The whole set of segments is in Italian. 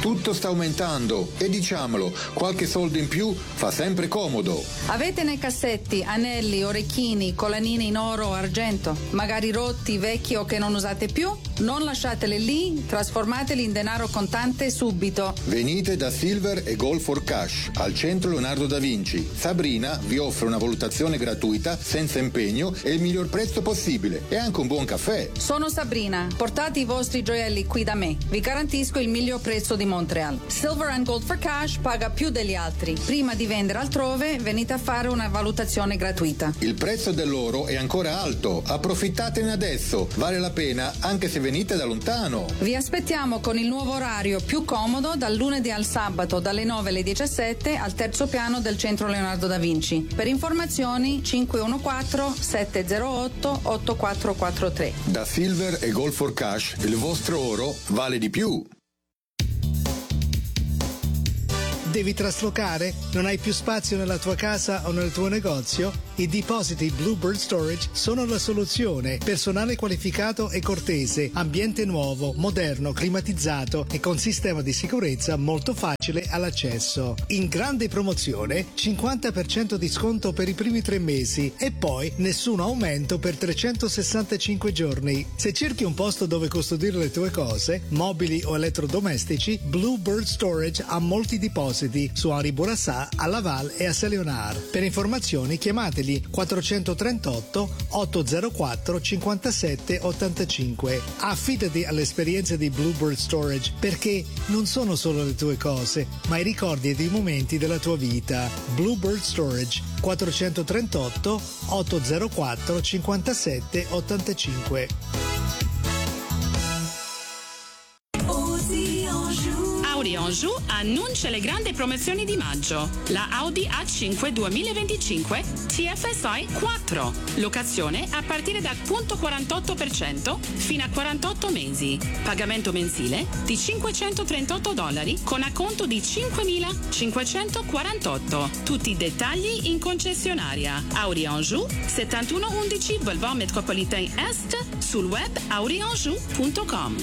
Tutto sta aumentando e diciamolo, qualche soldo in più fa sempre comodo. Avete nei cassetti anelli, orecchini, collanine in oro o argento, magari rotti, vecchi o che non usate più? Non lasciateli lì, trasformateli in denaro contante subito. Venite da Silver e Gold for Cash al centro Leonardo da Vinci. Sabrina vi offre una valutazione gratuita, senza impegno e il miglior prezzo possibile e anche un buon caffè. Sono Sabrina, portate i vostri gioielli qui da me. Vi garantisco il miglior prezzo di Montreal. Silver and Gold for Cash paga più degli altri. Prima di vendere altrove, venite a fare una valutazione gratuita. Il prezzo dell'oro è ancora alto, approfittatene adesso, vale la pena anche se venite da lontano. Vi aspettiamo con il nuovo orario più comodo dal lunedì al sabato dalle 9 alle 17 al terzo piano del centro Leonardo da Vinci. Per informazioni 514 708 8443. Da Silver e Gold for Cash il vostro oro vale di più. Devi traslocare? Non hai più spazio nella tua casa o nel tuo negozio? I depositi Bluebird Storage sono la soluzione. Personale qualificato e cortese, ambiente nuovo, moderno, climatizzato e con sistema di sicurezza molto facile all'accesso. In grande promozione, 50% di sconto per i primi 3 mesi e poi nessun aumento per 365 giorni. Se cerchi un posto dove custodire le tue cose, mobili o elettrodomestici, Bluebird Storage ha molti depositi su Henri Bourassa, a Laval e a Saint-Léonard. Per informazioni chiamateli 438 804 57 85. Affidati all'esperienza di Bluebird Storage perché non sono solo le tue cose, ma i ricordi ed i momenti della tua vita. Bluebird Storage 438 804 57 85. Audi Anjou annuncia le grandi promozioni di maggio. La Audi A5 2025 TFSI 4. Locazione a partire da .48% fino a 48 mesi. Pagamento mensile di $538 con acconto di $5.548. Tutti i dettagli in concessionaria. Audi Anjou 7111 Boulevard Métropolitain Est, sul web audianjou.com.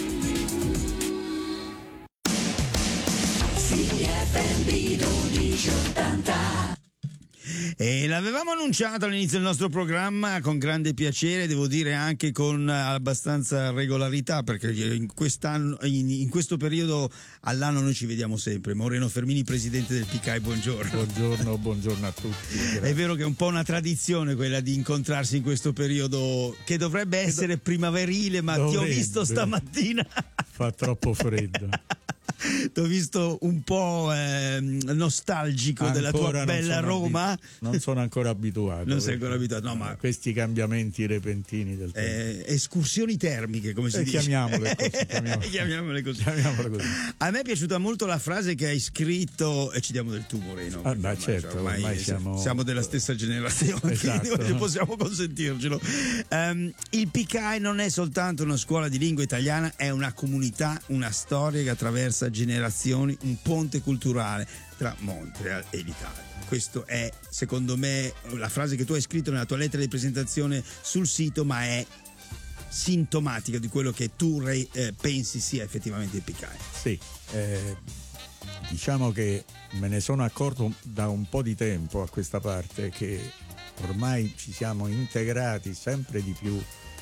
E l'avevamo annunciato all'inizio del nostro programma con grande piacere, devo dire anche con abbastanza regolarità, perché in quest'anno, in questo periodo all'anno noi ci vediamo sempre. Moreno Fermini, presidente del PICAI, buongiorno. Buongiorno a tutti. Grazie. È vero che è un po' una tradizione quella di incontrarsi in questo periodo che dovrebbe essere primaverile, ma ti ho visto stamattina. Fa troppo freddo. Ti ho visto un po' nostalgico ancora della tua bella Roma. Non sono ancora abituato. Non sei ancora abituato, no, ma questi cambiamenti repentini del tempo. Escursioni termiche, come si dice. Chiamiamole così. A me è piaciuta molto la frase che hai scritto, e ci diamo del tu, Moreno. Certo, ormai siamo della stessa generazione, esatto. Quindi possiamo consentircelo. Il PICAI non è soltanto una scuola di lingua italiana, è una comunità, una storia che attraversa generazioni, un ponte culturale tra Montreal e l'Italia. Questo è, secondo me, la frase che tu hai scritto nella tua lettera di presentazione sul sito, ma è sintomatica di quello che tu pensi sia effettivamente il PICAI. Sì, diciamo che me ne sono accorto da un po' di tempo a questa parte che ormai ci siamo integrati sempre di più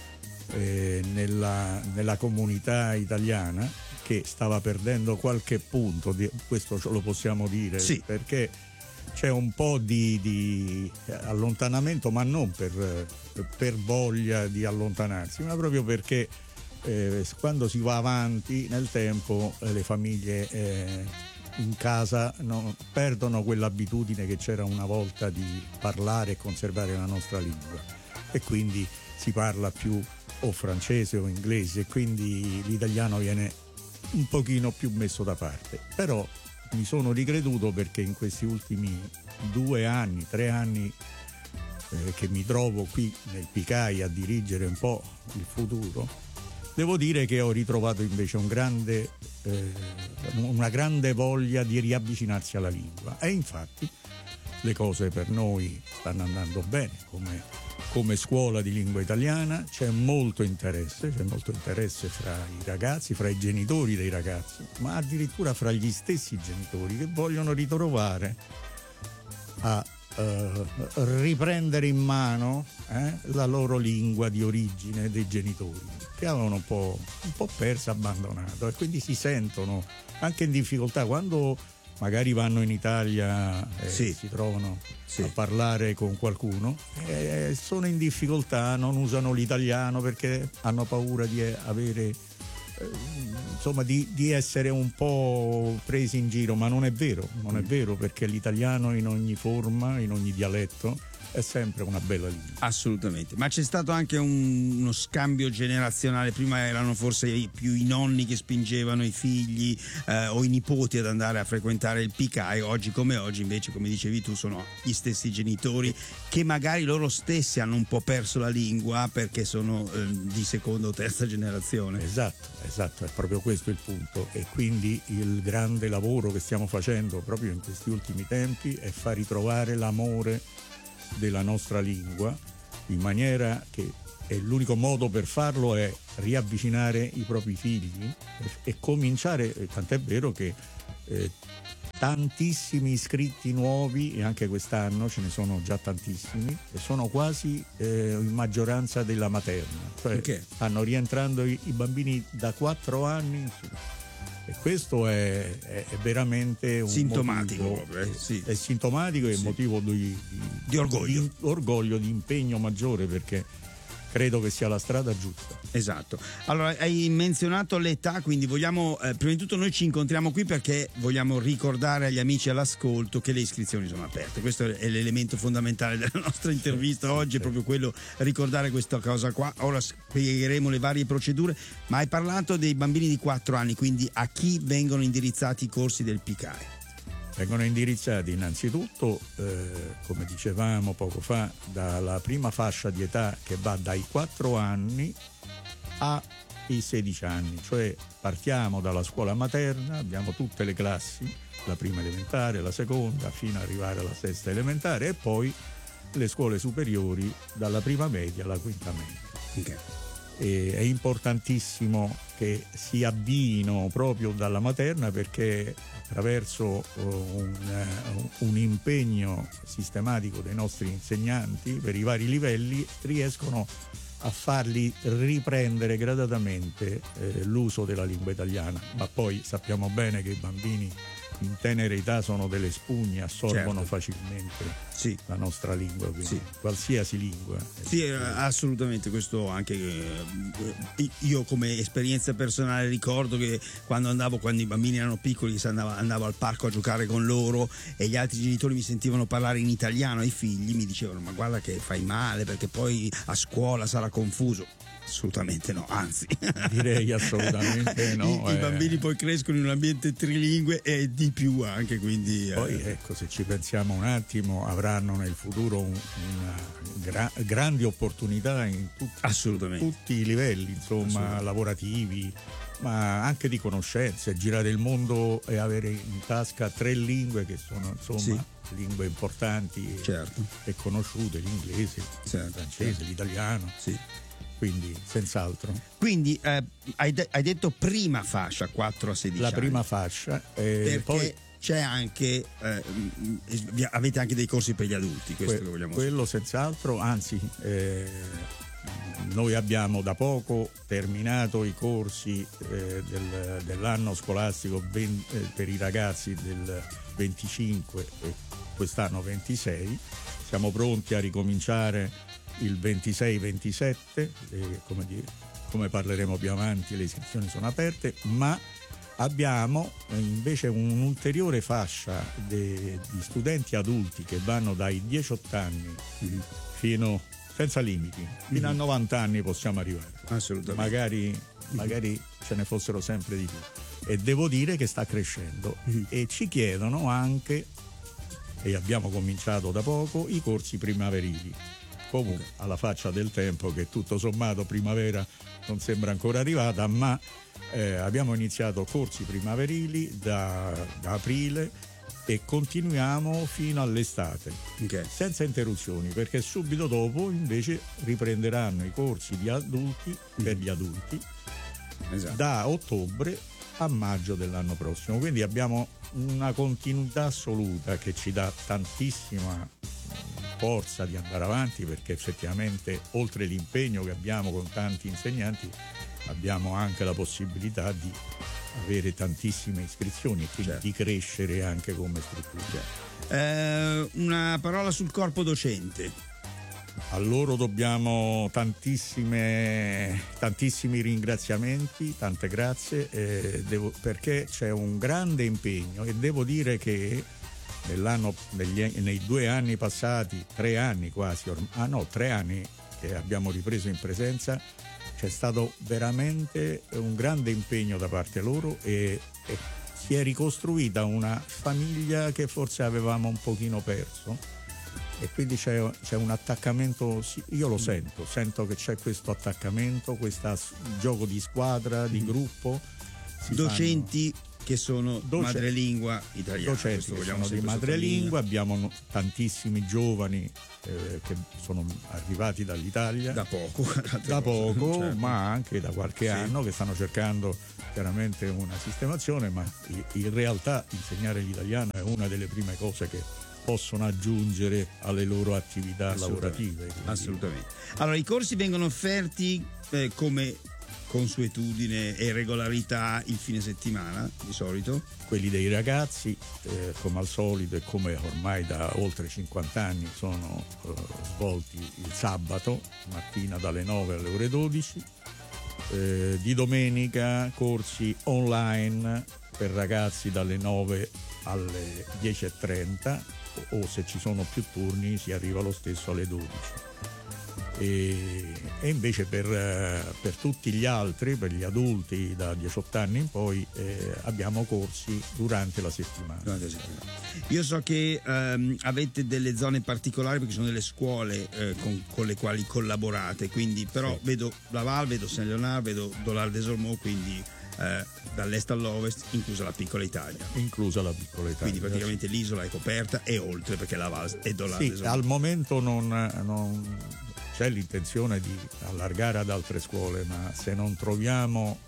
nella comunità italiana, che stava perdendo qualche punto, questo ce lo possiamo dire, sì, perché c'è un po' di allontanamento, ma non per voglia di allontanarsi, ma proprio perché quando si va avanti nel tempo le famiglie in casa perdono quell'abitudine che c'era una volta di parlare e conservare la nostra lingua, e quindi si parla più o francese o inglese, e quindi l'italiano viene un pochino più messo da parte. Però mi sono ricreduto, perché in questi ultimi 3 anni che mi trovo qui nel PICAI a dirigere un po' il futuro, devo dire che ho ritrovato invece una grande voglia di riavvicinarsi alla lingua, e infatti le cose per noi stanno andando bene, come come scuola di lingua italiana c'è molto interesse fra i ragazzi, fra i genitori dei ragazzi, ma addirittura fra gli stessi genitori che vogliono ritrovare a riprendere in mano la loro lingua di origine dei genitori, che avevano un po' persa, abbandonato, e quindi si sentono anche in difficoltà quando magari vanno in Italia e si trovano a parlare con qualcuno, sono in difficoltà, non usano l'italiano perché hanno paura di avere di essere un po' presi in giro, ma non è vero, perché l'italiano in ogni forma, in ogni dialetto è sempre una bella lingua. Assolutamente, ma c'è stato anche uno scambio generazionale. Prima erano forse più i nonni che spingevano i figli o i nipoti ad andare a frequentare il PICAI. Oggi come oggi invece, come dicevi tu, sono gli stessi genitori che magari loro stessi hanno un po' perso la lingua perché sono di seconda o terza generazione. Esatto, è proprio questo il punto, e quindi il grande lavoro che stiamo facendo proprio in questi ultimi tempi è far ritrovare l'amore della nostra lingua, in maniera che l'unico modo per farlo è riavvicinare i propri figli e cominciare, tant'è vero che tantissimi iscritti nuovi, e anche quest'anno ce ne sono già tantissimi, e sono quasi in maggioranza della materna, cioè stanno rientrando i bambini da 4 anni in su. E questo è veramente un sintomatico, è sintomatico, e è motivo di orgoglio, di impegno maggiore, perché credo che sia la strada giusta. Esatto. Allora, hai menzionato l'età, quindi vogliamo prima di tutto noi ci incontriamo qui perché vogliamo ricordare agli amici all'ascolto che le iscrizioni sono aperte. Questo è l'elemento fondamentale della nostra intervista oggi, è proprio quello, ricordare questa cosa qua. Ora spiegheremo le varie procedure, ma hai parlato dei bambini di 4 anni, quindi a chi vengono indirizzati i corsi del PICAI? Vengono indirizzati innanzitutto, come dicevamo poco fa, dalla prima fascia di età, che va dai 4 anni ai 16 anni, cioè partiamo dalla scuola materna, abbiamo tutte le classi, la prima elementare, la seconda, fino ad arrivare alla sesta elementare, e poi le scuole superiori dalla prima media alla quinta media. E è importantissimo che si avviino proprio dalla materna, perché attraverso un impegno sistematico dei nostri insegnanti per i vari livelli riescono a farli riprendere gradatamente l'uso della lingua italiana. Ma poi sappiamo bene che i bambini in tenera età sono delle spugne, assorbono facilmente la nostra lingua, quindi qualsiasi lingua. Sì, assolutamente. Questo anche io come esperienza personale ricordo che quando i bambini erano piccoli, andavo al parco a giocare con loro e gli altri genitori mi sentivano parlare in italiano ai figli, mi dicevano: ma guarda che fai male perché poi a scuola sarà confuso. Assolutamente no, anzi direi assolutamente no. I bambini poi crescono in un ambiente trilingue e di più anche, quindi poi ecco, se ci pensiamo un attimo, avranno nel futuro una grandi opportunità in tutti i livelli, insomma, lavorativi, ma anche di conoscenze, girare il mondo e avere in tasca 3 lingue che sono insomma lingue importanti e conosciute: l'inglese, il francese, l'italiano. Quindi senz'altro. Quindi hai detto prima fascia, 4 a 16 anni. La prima fascia, perché poi c'è anche avete anche dei corsi per gli adulti, questo che vogliamo quello senz'altro, anzi noi abbiamo da poco terminato i corsi dell'anno scolastico per i ragazzi del 25 e quest'anno 26. Siamo pronti a ricominciare il 26-27, come parleremo più avanti, le iscrizioni sono aperte, ma abbiamo invece un'ulteriore fascia di studenti adulti che vanno dai 18 anni fino, senza limiti, fino a 90 anni possiamo arrivare. Assolutamente. Magari ce ne fossero sempre di più. E devo dire che sta crescendo e ci chiedono anche, e abbiamo cominciato da poco, i corsi primaverili. Comunque alla faccia del tempo che tutto sommato primavera non sembra ancora arrivata, ma abbiamo iniziato corsi primaverili da aprile, e continuiamo fino all'estate, senza interruzioni, perché subito dopo invece riprenderanno i corsi di adulti per gli adulti da ottobre a maggio dell'anno prossimo. Quindi abbiamo una continuità assoluta che ci dà tantissima forza di andare avanti, perché effettivamente oltre l'impegno che abbiamo con tanti insegnanti abbiamo anche la possibilità di avere tantissime iscrizioni e quindi di crescere anche come struttura. Una parola sul corpo docente. A loro dobbiamo tantissimi ringraziamenti, tante grazie, perché c'è un grande impegno, e devo dire che nei 2 anni passati, 3 anni quasi, 3 anni che abbiamo ripreso in presenza, c'è stato veramente un grande impegno da parte loro e si è ricostruita una famiglia che forse avevamo un pochino perso, e quindi c'è un attaccamento, io lo sento che c'è questo attaccamento, questo gioco di squadra, di gruppo. Docenti che sono madrelingua italiana. Docenti che sono di madrelingua, abbiamo tantissimi giovani che sono arrivati dall'Italia da poco, certo, ma anche da qualche anno, che stanno cercando chiaramente una sistemazione, ma in realtà insegnare l'italiano è una delle prime cose che possono aggiungere alle loro attività lavorative. Quindi. Assolutamente. Allora, i corsi vengono offerti come consuetudine e regolarità il fine settimana, di solito? Quelli dei ragazzi, come al solito e come ormai da oltre 50 anni, sono svolti il sabato mattina dalle 9 alle ore 12, di domenica corsi online per ragazzi dalle 9 alle 10:30, o se ci sono più turni si arriva lo stesso alle 12. E invece per tutti gli altri, per gli adulti da 18 anni in poi, abbiamo corsi durante la settimana. Io so che avete delle zone particolari, perché sono delle scuole con le quali collaborate, quindi però vedo Laval, vedo Saint Leonard, vedo Dollard des Ormeaux, quindi dall'est all'ovest, inclusa la piccola Italia. Quindi praticamente l'isola è coperta, e oltre, perché Laval è Dollard des Ormeaux. Al momento non c'è l'intenzione di allargare ad altre scuole, ma se non troviamo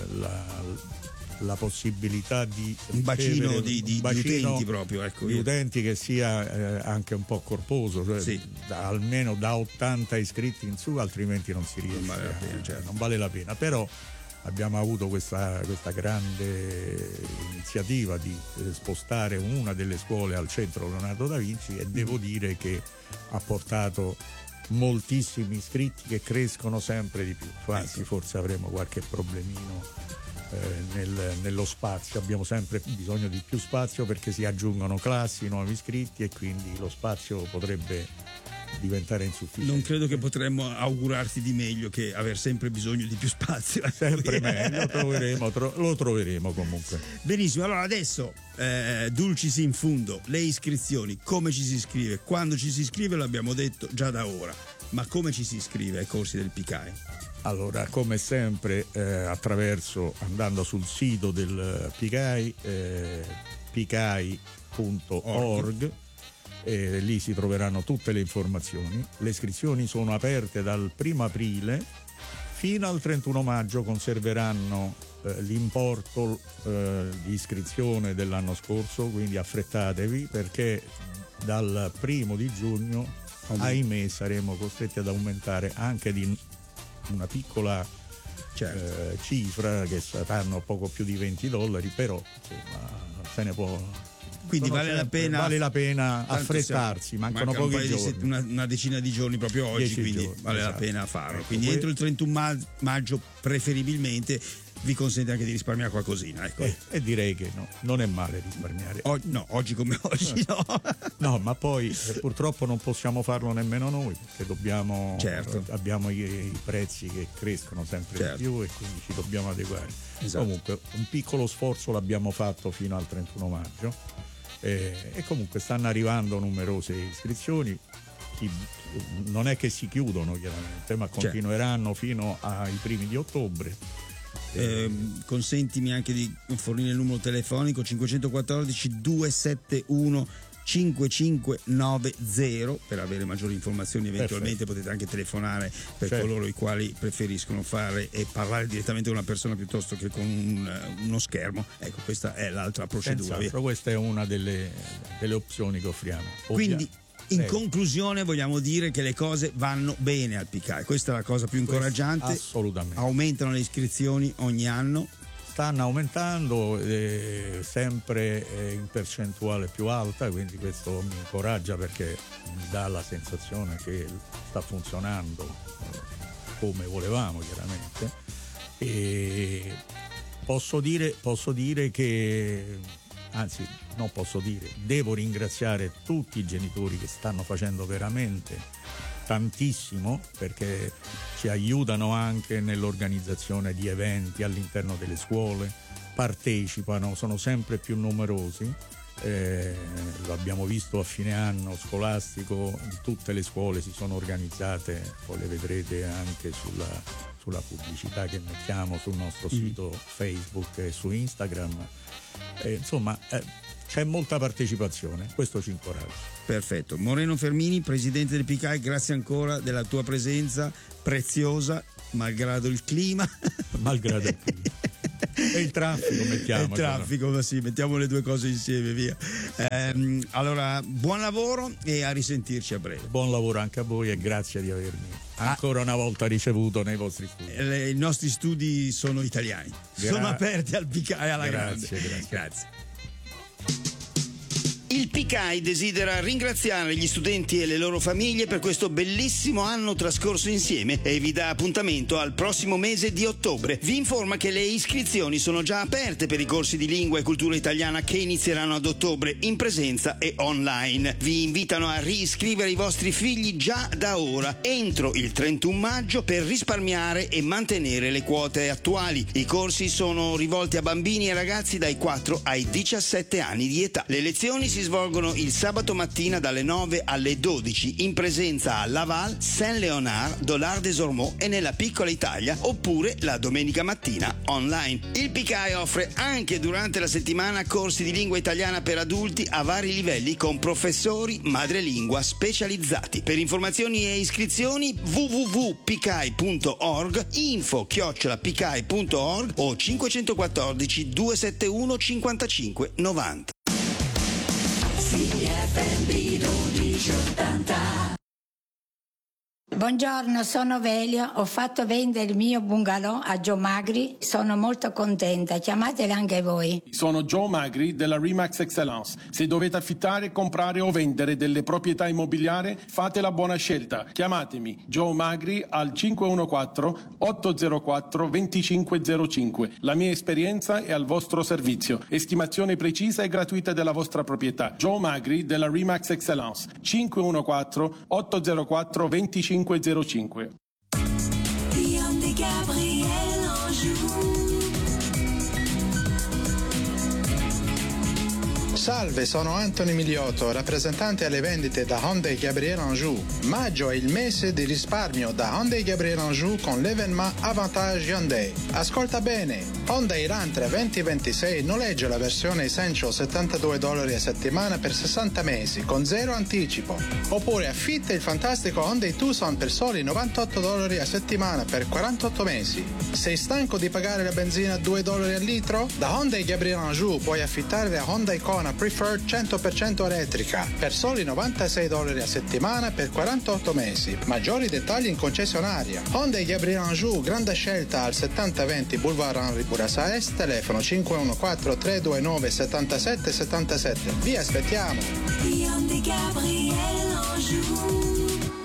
la possibilità di un bacino di utenti proprio, ecco, di utenti che sia anche un po' corposo, cioè almeno da 80 iscritti in su, altrimenti non si riesce, non vale la pena. Però abbiamo avuto questa grande iniziativa di spostare una delle scuole al centro Leonardo da Vinci, e devo dire che ha portato moltissimi iscritti che crescono sempre di più. Anzi, forse avremo qualche problemino nello spazio, abbiamo sempre bisogno di più spazio, perché si aggiungono classi, nuovi iscritti, e quindi lo spazio potrebbe diventare insufficiente. Non credo che potremmo augurarti di meglio che aver sempre bisogno di più spazio. Sempre meglio, lo troveremo comunque. Benissimo, allora adesso dulcis in fundo, le iscrizioni, come ci si iscrive? Quando ci si iscrive l'abbiamo detto già da ora, ma come ci si iscrive ai corsi del PICAI? Allora, come sempre, andando sul sito del PICAI, picai.org, lì si troveranno tutte le informazioni. Le iscrizioni sono aperte dal 1 aprile fino al 31 maggio, conserveranno l'importo di iscrizione dell'anno scorso, quindi affrettatevi, perché dal 1 di giugno, ahimè, saremo costretti ad aumentare anche di una piccola cifra, che saranno poco più di $20, però insomma se ne può. Quindi vale la pena affrettarsi, mancano pochi giorni, una decina di giorni proprio oggi, quindi giorni, vale la pena farlo. Ecco, quindi entro il 31 maggio preferibilmente vi consente anche di risparmiare qualcosina, ecco. E direi che no, non è male risparmiare. Oggi come oggi no. No, ma poi purtroppo non possiamo farlo nemmeno noi, perché abbiamo i prezzi che crescono sempre di più, e quindi ci dobbiamo adeguare. Comunque un piccolo sforzo l'abbiamo fatto fino al 31 maggio. E comunque stanno arrivando numerose iscrizioni, non è che si chiudono chiaramente, ma continueranno fino ai primi di ottobre, consentimi anche di fornire il numero telefonico 514 271 5590 per avere maggiori informazioni. Eventualmente potete anche telefonare per coloro i quali preferiscono fare e parlare direttamente con una persona piuttosto che con uno schermo. Ecco, questa è l'altra procedura. Questa è una delle opzioni che offriamo. Quindi in conclusione vogliamo dire che le cose vanno bene al PICAI, questa è la cosa più incoraggiante. Assolutamente. Aumentano le iscrizioni ogni anno. Stanno aumentando sempre in percentuale più alta, quindi questo mi incoraggia perché mi dà la sensazione che sta funzionando come volevamo, chiaramente. E posso dire che, anzi non posso dire, devo ringraziare tutti i genitori che stanno facendo veramente tantissimo, perché ci aiutano anche nell'organizzazione di eventi all'interno delle scuole, partecipano, sono sempre più numerosi. Lo abbiamo visto a fine anno scolastico, tutte le scuole si sono organizzate, poi le vedrete anche sulla pubblicità che mettiamo sul nostro sito Facebook e su Instagram. Insomma, c'è molta partecipazione, questo ci incoraggia. Perfetto. Moreno Fermini, presidente del PICAI, grazie ancora della tua presenza preziosa, malgrado il clima. Malgrado il clima. E il traffico, mettiamo. Il traffico, ma sì, mettiamo le due cose insieme, via. Allora, buon lavoro e a risentirci a breve. Buon lavoro anche a voi e grazie di avermi ancora una volta ricevuto nei vostri studi. I nostri studi sono italiani, sono aperti al PICAI alla grande. Grazie. Il PICAI desidera ringraziare gli studenti e le loro famiglie per questo bellissimo anno trascorso insieme e vi dà appuntamento al prossimo mese di ottobre. Vi informa che le iscrizioni sono già aperte per i corsi di lingua e cultura italiana che inizieranno ad ottobre in presenza e online. Vi invitano a riscrivere i vostri figli già da ora, entro il 31 maggio, per risparmiare e mantenere le quote attuali. I corsi sono rivolti a bambini e ragazzi dai 4 ai 17 anni di età. Le lezioni si svolgono il sabato mattina dalle 9 alle 12 in presenza a Laval, Saint-Léonard, Dollard-des-Ormeaux e nella piccola Italia, oppure la domenica mattina online. Il PICAI offre anche durante la settimana corsi di lingua italiana per adulti a vari livelli con professori madrelingua specializzati. Per informazioni e iscrizioni www.picai.org, info@picai.org o 514 271 55 90. Buongiorno, sono Velio, ho fatto vendere il mio bungalow a Joe Magri, sono molto contenta, chiamatele anche voi. Sono Joe Magri della Remax Excellence. Se dovete affittare, comprare o vendere delle proprietà immobiliari, fate la buona scelta. Chiamatemi Joe Magri al 514-804-2505. La mia esperienza è al vostro servizio. Estimazione precisa e gratuita della vostra proprietà. Joe Magri della Remax Excellence. 514-804-2505. Salve, sono Anthony Miliotto, rappresentante alle vendite da Hyundai Gabriel Anjou. Maggio è il mese di risparmio da Hyundai Gabriel Anjou con l'evenement Avantage Hyundai. Ascolta bene, Hyundai Elantra 2026 noleggia la versione Essential $72 a settimana per 60 mesi con zero anticipo. Oppure affitta il fantastico Hyundai Tucson per soli $98 a settimana per 48 mesi. Sei stanco di pagare la benzina a $2 al litro? Da Hyundai Gabriel Anjou puoi affittare la Hyundai Kona Preferred 100% elettrica per soli $96 a settimana per 48 mesi. Maggiori dettagli in concessionaria. Hyundai Gabriel Anjou, grande scelta al 7020 Boulevard Henri Bourassa Est, telefono 514-329-7777. Vi aspettiamo. Hyundai Gabriel Anjou.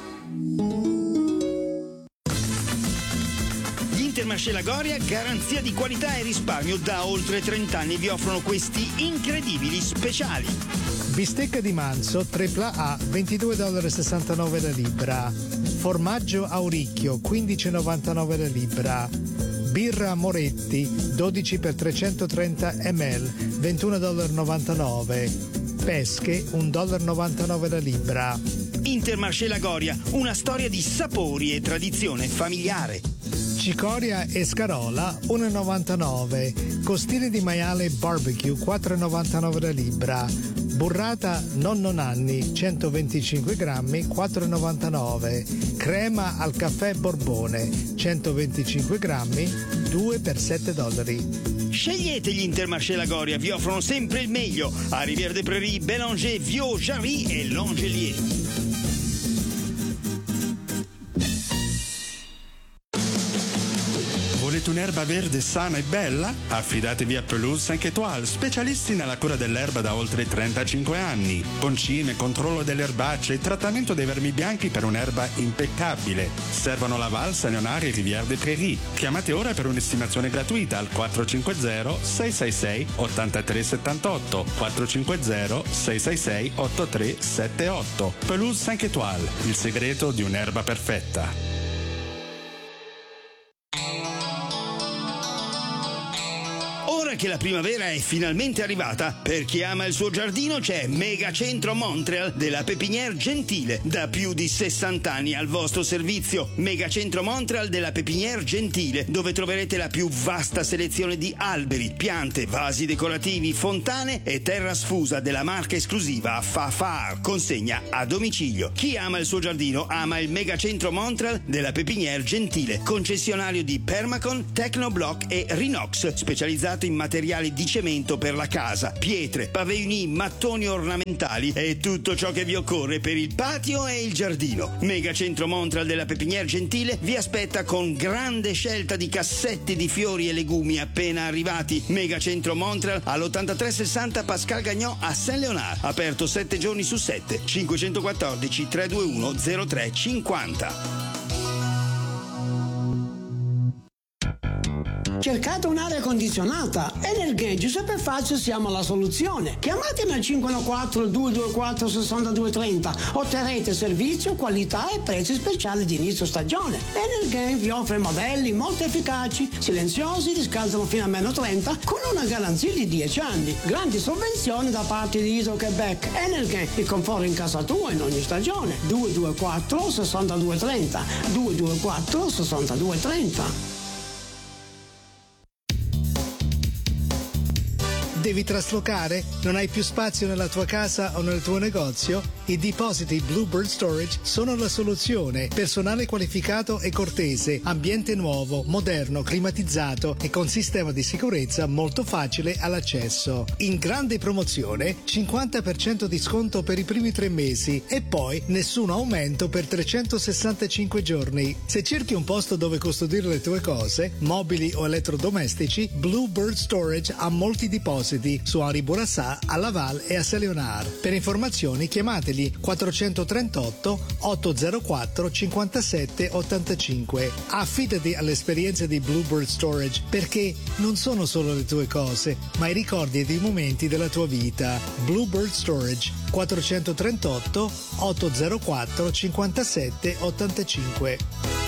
Intermarché Lagoria, garanzia di qualità e risparmio da oltre 30 anni, vi offrono questi incredibili speciali. Bistecca di manzo tripla A $22,69 la libra. Formaggio Auricchio $15,99 la libra. Birra Moretti 12 x 330 ml $21,99. Pesche $1,99 la libra. Intermarché Lagoria, una storia di sapori e tradizione familiare. cicoria e scarola 1,99, costine di maiale barbecue 4,99 la libra, burrata nonno Nanni 125 grammi 4,99, crema al caffè Borbone 125 grammi 2 per $7. Scegliete gli Intermarché Lagoria, vi offrono sempre il meglio a Rivière des Prairies, Bélanger, Viau, Jarry e L'Angelier. Volete un'erba verde sana e bella? Affidatevi a Pelouse 5 Étoiles, specialisti nella cura dell'erba da oltre 35 anni. Concime, controllo delle erbacce e trattamento dei vermi bianchi per un'erba impeccabile. Servono la Val, Saint-Léonard e Rivière des Prairies. Chiamate ora per un'estimazione gratuita al 450-666-8378. 450-666-8378. Pelouse 5 Étoiles, il segreto di un'erba perfetta. Ora che la primavera è finalmente arrivata, per chi ama il suo giardino c'è Mega Centro Montreal della Pépinière Gentile, da più di 60 anni al vostro servizio. Mega Centro Montreal della Pépinière Gentile, dove troverete la più vasta selezione di alberi, piante, vasi decorativi, fontane e terra sfusa della marca esclusiva Fafar, consegna a domicilio. Chi ama il suo giardino ama il Mega Centro Montreal della Pépinière Gentile, concessionario di Permacon, Tecnoblock e Rinox, specializzato in materiali di cemento per la casa, pietre, pavimenti, mattoni ornamentali e tutto ciò che vi occorre per il patio e il giardino. Mega Centro Montreal della Pépinière Gentile vi aspetta con grande scelta di cassetti di fiori e legumi appena arrivati. Mega Centro Montreal all'8360 Pascal Gagnon a Saint-Léonard, aperto 7 giorni su 7, 514 321 0350. Cercate un'aria condizionata? Energage Super Faccio siamo la soluzione. Chiamatemi al 514-224-6230. Otterrete servizio, qualità e prezzi speciali di inizio stagione. Energage vi offre modelli molto efficaci, silenziosi, riscaldano fino a -30 con una garanzia di 10 anni. Grandi sovvenzioni da parte di Hydro-Québec. Energage, il conforto in casa tua in ogni stagione. 224-6230. 224-6230. Devi traslocare? Non hai più spazio nella tua casa o nel tuo negozio? I depositi Bluebird Storage sono la soluzione. Personale qualificato e cortese, ambiente nuovo, moderno, climatizzato e con sistema di sicurezza molto facile all'accesso. In grande promozione, 50% di sconto per i primi 3 mesi e poi nessun aumento per 365 giorni. Se cerchi un posto dove custodire le tue cose, mobili o elettrodomestici, Bluebird Storage ha molti depositi su Henri Bourassa, a Laval e a Saint-Léonard. Per informazioni chiamateli 438 804 57 85. Affidati all'esperienza di Bluebird Storage perché non sono solo le tue cose, ma i ricordi ed i momenti della tua vita. Bluebird Storage 438 804 57 85.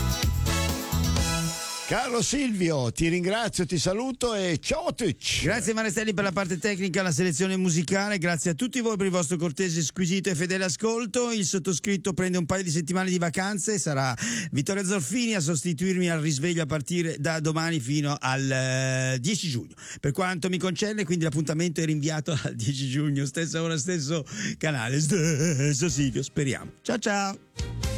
Carlo Silvio, ti ringrazio, ti saluto e ciao a tutti. Grazie Marestelli per la parte tecnica, la selezione musicale, grazie a tutti voi per il vostro cortese, squisito e fedele ascolto. Il sottoscritto prende un paio di settimane di vacanze, sarà Vittorio Zorfini a sostituirmi al risveglio a partire da domani fino al 10 giugno. Per quanto mi concerne, quindi l'appuntamento è rinviato al 10 giugno, stessa ora, stesso canale, stesso Silvio, speriamo. Ciao ciao.